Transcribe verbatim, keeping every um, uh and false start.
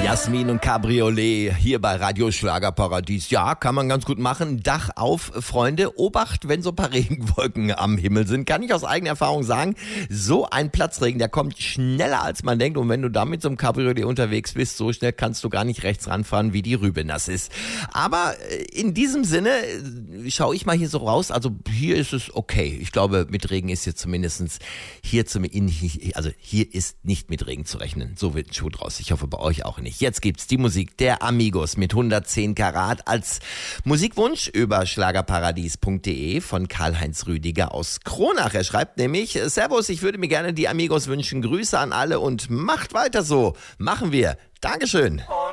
Jasmin und Cabriolet hier bei Radio Schlagerparadies. Ja, kann man ganz gut machen. Dach auf, Freunde. Obacht, wenn so ein paar Regenwolken am Himmel sind. Kann ich aus eigener Erfahrung sagen, so ein Platzregen, der kommt schneller als man denkt. Und wenn du da mit so einem Cabriolet unterwegs bist, so schnell kannst du gar nicht rechts ranfahren, wie die Rübe nass ist. Aber in diesem Sinne schaue ich mal hier so raus. Also hier ist es okay. Ich glaube, mit Regen ist jetzt zumindest hier, zum, also hier ist nicht mit Regen zu rechnen. So wird ein Schuh draus. Ich hoffe, bei euch auch nicht. Jetzt gibt's die Musik der Amigos mit hundertzehn Karat als Musikwunsch über schlagerparadies punkt de von Karl-Heinz Rüdiger aus Kronach. Er schreibt nämlich: Servus, ich würde mir gerne die Amigos wünschen. Grüße an alle und macht weiter so. Machen wir. Dankeschön.